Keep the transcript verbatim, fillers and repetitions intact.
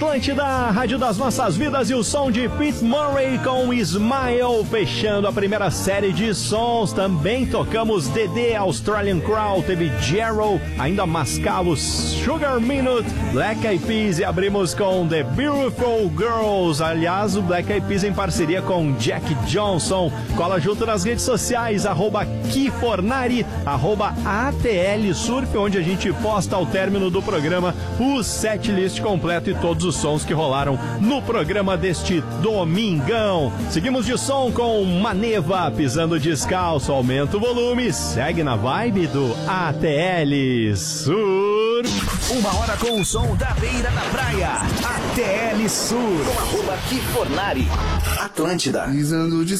Atlântida, rádio das nossas vidas, e o som de Pete Murray com Smile, fechando a primeira série de sons. Também tocamos D D, Australian Crow, teve Jarrow, ainda Mascavo, Sugar Minute, Black Eyed Peas, e abrimos com The Beautiful Girls. Aliás, o Black Eyed Peas em parceria com Jack Johnson. Cola junto nas redes sociais, arroba Kifornari, arroba A T L Surf, onde a gente posta ao término do programa o setlist completo e todos os sons que rolaram no programa deste domingão. Seguimos de som com Maneva, Pisando Descalço. Aumenta o volume, segue na vibe do A T L Surf. Uma hora com o som da beira da praia. A T L Surf. Com arroba Kifornari. Atlântida. Pisando de